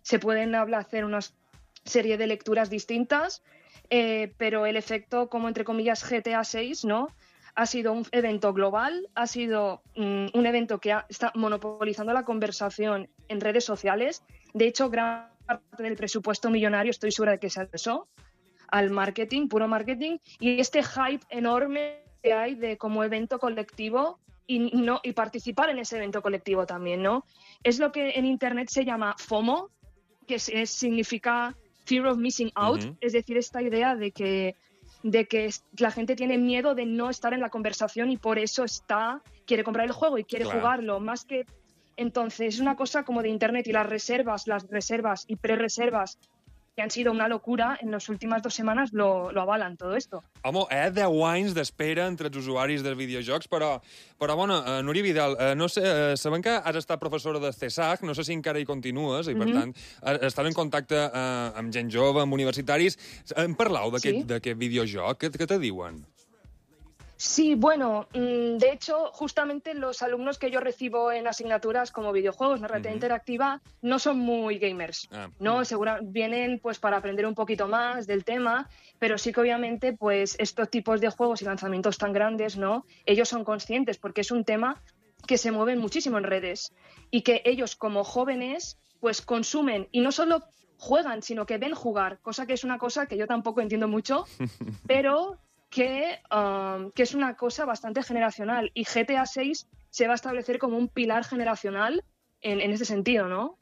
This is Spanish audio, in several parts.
se pueden hacer una serie de lecturas distintas, pero el efecto, como entre comillas, GTA 6, ¿no? Ha sido un evento global, ha sido un evento que está monopolizando la conversación en redes sociales. De hecho, gran parte del presupuesto millonario estoy segura de que se adresó al marketing, puro marketing, y este hype enorme que hay de como evento colectivo y participar en ese evento colectivo también, ¿no? Es lo que en Internet se llama FOMO, que significa Fear of Missing Out, es decir, esta idea de que la gente tiene miedo de no estar en la conversación y por eso quiere comprar el juego y quiere jugarlo, más que... Entonces, es una cosa como de Internet y las reservas y pre-reservas que han sido una locura en las últimas 2 semanas lo avalan, todo esto. Home, 10 anys d'espera entre els usuaris dels videojocs, però bueno, Núria Vidal, no sé, sabem que has estat professora de CESAC, no sé si encara hi continues, i per tant, estàs en contacte amb gent jove, amb universitaris. Em parlau d'aquest videojoc, què te diuen? Sí, bueno, de hecho, justamente los alumnos que yo recibo en asignaturas como videojuegos, narrativa interactiva, no son muy gamers, ¿no? Vienen pues para aprender un poquito más del tema, pero sí que obviamente pues estos tipos de juegos y lanzamientos tan grandes, ¿no? Ellos son conscientes porque es un tema que se mueve muchísimo en redes y que ellos como jóvenes pues consumen y no solo juegan, sino que ven jugar, cosa que es una cosa que yo tampoco entiendo mucho, pero... Que es una cosa bastante generacional y GTA 6 se va a establecer como un pilar generacional en ese sentido, ¿no?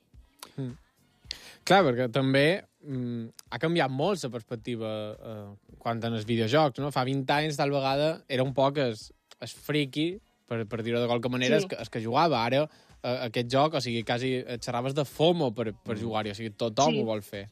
Clar, perquè també ha canviat molt la perspectiva quant als videojocs, no? Fa 20 anys, tal vegada, era un poc el friki, per dir-ho de qualque manera, sí. el que jugava. Ara, aquest joc, o sigui, quasi xerraves de FOMO per jugar-hi, o sigui, tothom ho vol fer.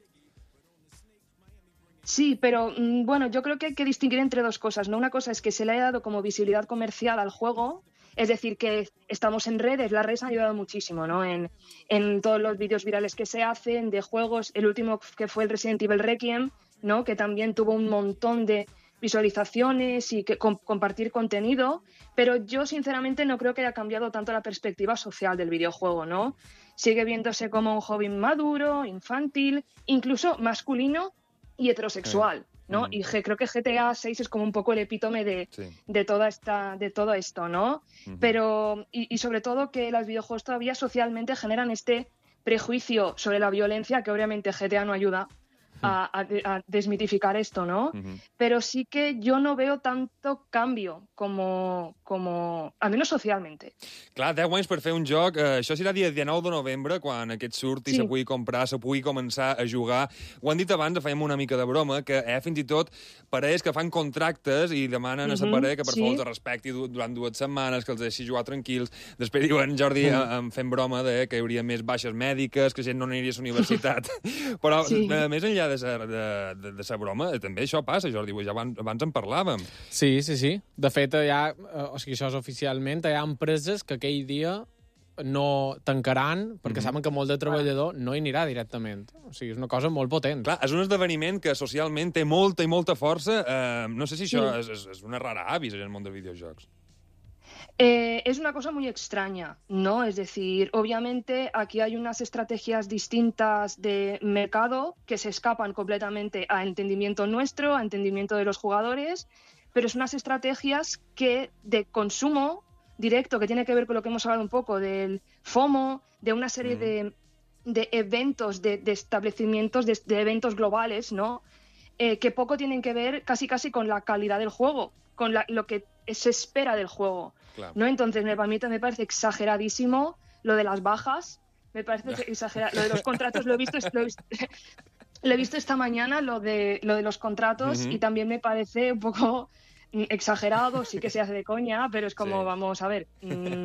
Sí, pero bueno, yo creo que hay que distinguir entre dos cosas, ¿no? Una cosa es que se le ha dado como visibilidad comercial al juego, es decir, que estamos en redes, las redes han ayudado muchísimo, ¿no? En todos los vídeos virales que se hacen de juegos, el último que fue el Resident Evil Requiem, ¿no? Que también tuvo un montón de visualizaciones y que compartir contenido, pero yo sinceramente no creo que haya cambiado tanto la perspectiva social del videojuego, ¿no? Sigue viéndose como un hobby maduro, infantil, incluso masculino y heterosexual, ¿no? Y creo que GTA 6 es como un poco el epítome de todo esto, ¿no? Pero, y sobre todo que los videojuegos todavía socialmente generan este prejuicio sobre la violencia, que obviamente GTA no ayuda a desmitificar esto, ¿no? Pero sí que yo no veo tanto cambio como al menos socialmente. Clar, 10 anys per fer un joc, això serà dia 19 de novembre, quan aquest surti, se pugui comprar, se pugui començar a jugar. Ho han dit abans, fèiem una mica de broma, que fins i tot parells que fan contractes i demanen a la parella que per favor te respecti durant 2 setmanes, que els deixi jugar tranquils. Després diuen, Jordi, fent broma de que hi hauria més baixes mèdiques, que gent no aniria a la universitat. Però més enllà de la broma, també això passa, Jordi, ja abans en parlàvem. Sí. De fet, o sigui, això és oficialment, hi ha empreses que aquell dia no tancaran perquè saben que molt de treballador no hi anirà directament. O sigui, és una cosa molt potent. Clar, és un esdeveniment que socialment té molta i molta força. No sé si això és una rara avis en el món dels videojocs. Es una cosa muy extraña, ¿no? Es decir, obviamente aquí hay unas estrategias distintas de mercado que se escapan completamente a entendimiento nuestro, a entendimiento de los jugadores, pero es unas estrategias de consumo directo que tiene que ver con lo que hemos hablado un poco del FOMO, de una serie de eventos, de establecimientos, de eventos globales, ¿no? Que poco tienen que ver casi con la calidad del juego, con lo que se espera del juego. Claro. ¿No? Entonces, a mí me parece exageradísimo lo de las bajas, me parece exagerado. Lo de los contratos lo he visto esta mañana, lo de los contratos, y también me parece un poco exagerado, sí que se hace de coña, pero es como, vamos a ver...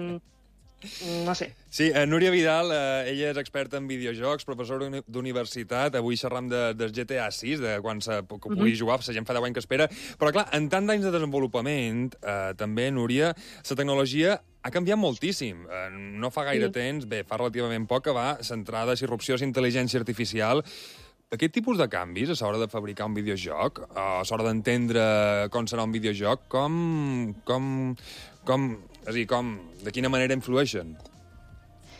no sé. Sí, Núria Vidal, ella és experta en videojocs, professora d'universitat. Avui xerram del GTA 6, de quan se pugui jugar, la gent fa 10 anys que espera. Però, clar, en tant d'anys de desenvolupament, també, Núria, la tecnologia ha canviat moltíssim. No fa gaire temps, fa relativament poc, que va centrar de disrupció a intel·ligència artificial. Aquest tipus de canvis a l'hora de fabricar un videojoc, a l'hora d'entendre com serà un videojoc, de quina manera influeixen?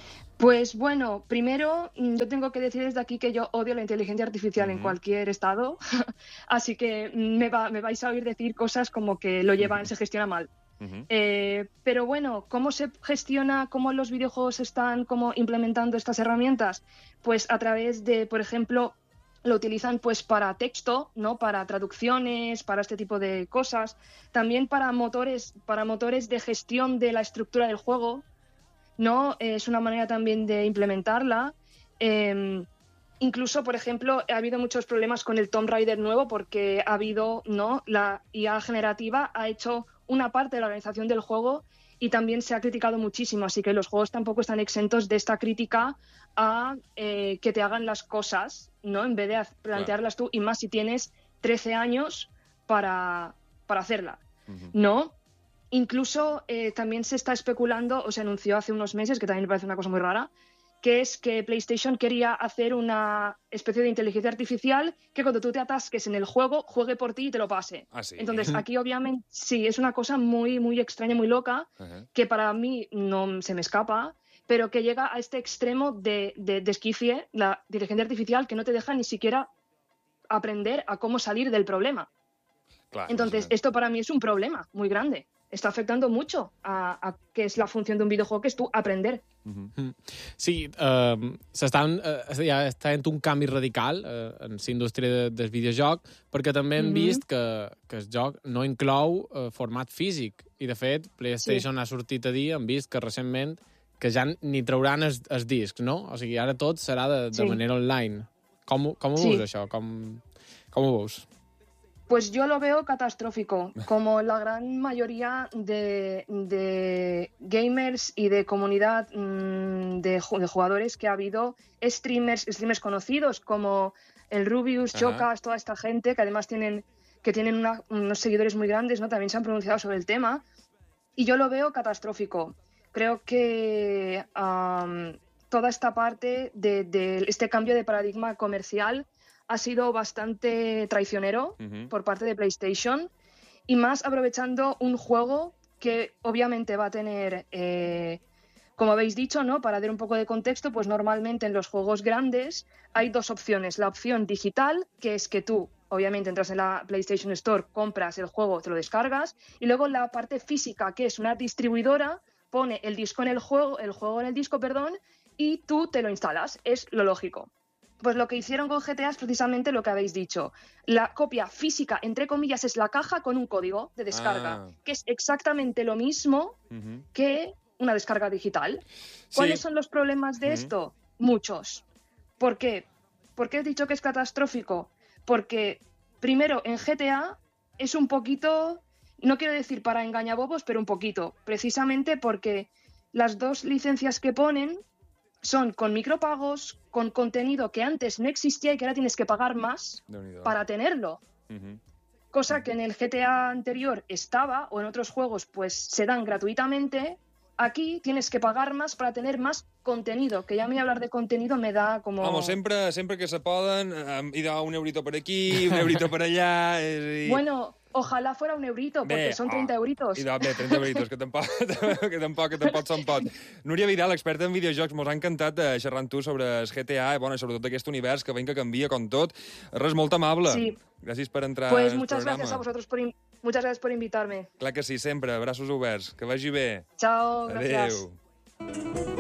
Pues bueno, primero yo tengo que decir desde aquí que yo odio la inteligencia artificial en cualquier estado, así que me vais a oír decir cosas como que lo llevan, se gestiona mal. Pero bueno, ¿cómo se gestiona, cómo los videojuegos están como implementando estas herramientas? Pues a través de, por ejemplo, lo utilizan pues para texto, ¿no? Para traducciones, para este tipo de cosas. También para motores de gestión de la estructura del juego, ¿no? Es una manera también de implementarla. Incluso, por ejemplo, ha habido muchos problemas con el Tomb Raider nuevo porque ha habido, ¿no? La IA generativa ha hecho una parte de la organización del juego y también se ha criticado muchísimo, así que los juegos tampoco están exentos de esta crítica a que te hagan las cosas, ¿no? En vez de plantearlas tú, y más si tienes 13 años para hacerla, ¿no? Incluso también se está especulando, o se anunció hace unos meses, que también me parece una cosa muy rara, que es que PlayStation quería hacer una especie de inteligencia artificial que cuando tú te atasques en el juego, juegue por ti y te lo pase. Ah, ¿sí? Entonces, aquí obviamente sí, es una cosa muy, muy extraña, muy loca, que para mí no se me escapa, pero que llega a este extremo de desquicie, la inteligencia artificial, que no te deja ni siquiera aprender a cómo salir del problema. Clar, Entonces, esto para mí es un problema muy grande. Està afectando mucho a què és la funció d'un videojuego, que és tu aprender. Sí, ja està havent un canvi radical en la indústria del videojoc, perquè també hem vist que el joc no inclou format físic. I, de fet, PlayStation ha sortit a dir, hem vist que recentment, que ja ni trauran els discs, no? O sigui, ara tot serà de manera online. Com ho veus, això? Com ho veus? Pues yo lo veo catastrófico, como la gran mayoría de gamers y de comunidad de jugadores que ha habido, streamers conocidos como el Rubius, Chocas, toda esta gente que además tienen unos seguidores muy grandes, ¿no? También se han pronunciado sobre el tema, y yo lo veo catastrófico. Creo que toda esta parte de este cambio de paradigma comercial ha sido bastante traicionero por parte de PlayStation, y más aprovechando un juego que obviamente va a tener, como habéis dicho, ¿no? Para dar un poco de contexto, pues normalmente en los juegos grandes hay dos opciones. La opción digital, que es que tú obviamente entras en la PlayStation Store, compras el juego, te lo descargas, y luego la parte física, que es una distribuidora, pone el disco en el juego en el disco, perdón, y tú te lo instalas. Es lo lógico. Pues lo que hicieron con GTA es precisamente lo que habéis dicho. La copia física, entre comillas, es la caja con un código de descarga, que es exactamente lo mismo que una descarga digital. ¿Cuáles son los problemas de esto? Muchos. ¿Por qué? ¿Por qué he dicho que es catastrófico? Porque, primero, en GTA es un poquito, no quiero decir para engañabobos, pero un poquito, precisamente porque las dos licencias que ponen son con micropagos, con contenido que antes no existía y que ahora tienes que pagar más para tenerlo. Cosa que en el GTA anterior estaba, o en otros juegos pues se dan gratuitamente. Aquí tienes que pagar más para tener más contenido, que ya a mí hablar de contenido me da como... Vamos, sempre que se poden, hi ha un eurito per aquí, un eurito per allà... Bueno, ojalá fuera un eurito, porque son 30 euritos. I bé, 30 euritos, que tampoc són poc. Núria Vidal, experta en videojocs, mos ha encantat xerrar amb tu sobre el GTA, i sobretot aquest univers que veiem que canvia com tot. Res, molt amable. Sí. Gràcies per entrar pues al muchas programa. Gracias a vosotros muchas gracias por invitarme. Clar que sí, sempre. Braços oberts. Que vagi bé. Chao, gracias. Adéu.